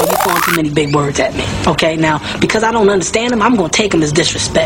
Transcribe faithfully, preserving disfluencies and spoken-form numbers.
you're throwing too many big words at me. Okay, now, because I don't understand them, I'm going to take them as disrespect.